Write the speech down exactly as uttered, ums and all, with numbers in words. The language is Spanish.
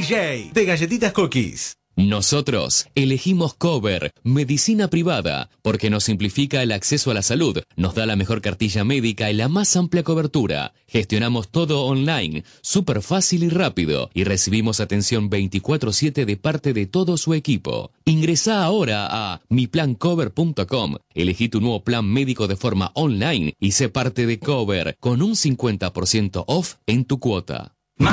J de Galletitas Cookies. Nosotros elegimos Cover, medicina privada, porque nos simplifica el acceso a la salud, nos da la mejor cartilla médica y la más amplia cobertura. Gestionamos todo online, súper fácil y rápido, y recibimos atención veinticuatro siete de parte de todo su equipo. Ingresá ahora a mi plan cover punto com, elegí tu nuevo plan médico de forma online y sé parte de Cover, con un cincuenta por ciento off en tu cuota.